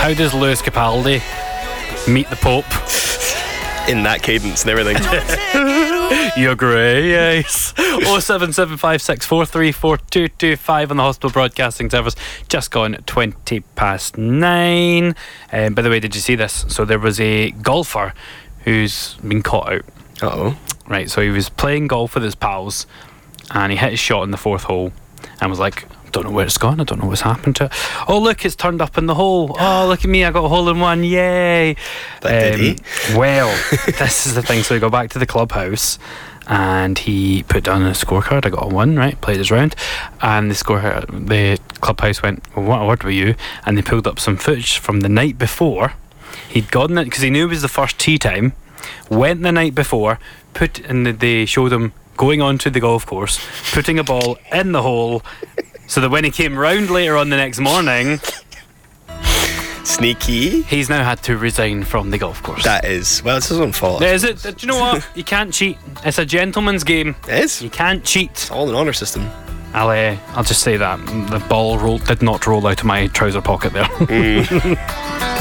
How does Lewis Capaldi meet the Pope? In that cadence and everything. Your grace. 07756434225 on the Hospital Broadcasting Service. Just gone 9:20. By the way, did you see this? So there was a golfer who's been caught out. Uh-oh. Right, so he was playing golf with his pals and he hit his shot in the fourth hole and was like, don't know where it's gone, I don't know what's happened to it. Oh look, it's turned up in the hole. Oh look at me, I got a hole in one, yay. But did he? Well, this is the thing. So he got back to the clubhouse and he put down a scorecard. I got a 1, right, played his round, and the clubhouse went, well, what award were you? And they pulled up some footage from the night before. He'd gotten it because he knew it was the first tee time, went the night before, they showed him going onto the golf course, putting a ball in the hole, so that when he came round later on the next morning, sneaky, he's now had to resign from the golf course. That is, well, it's his own fault. Is it? Do you know what? You can't cheat. It's a gentleman's game. It is. You can't cheat. It's all an honour system. I'll just say that the ball did not roll out of my trouser pocket there.